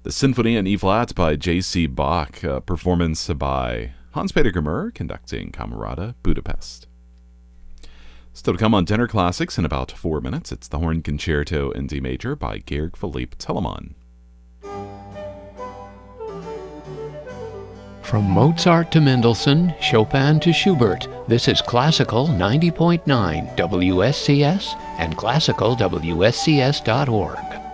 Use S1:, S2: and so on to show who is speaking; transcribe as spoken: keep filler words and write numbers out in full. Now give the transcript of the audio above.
S1: A Symphony in E-flat by J C. Bach, a performance by Hans-Peter Gmür, conducting Camerata Budapest. Still to come on Dinner Classics in about four minutes, it's the Horn Concerto in D Major by Georg Philipp Telemann.
S2: From Mozart to Mendelssohn, Chopin to Schubert, this is Classical ninety point nine W S C S and classical W S C S dot org.